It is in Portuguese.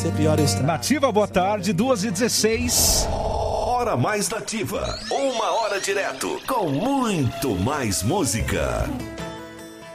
ser pior eu estar. Nativa, boa tarde, 2h16. Hora mais nativa. 1 hora direto com muito mais música.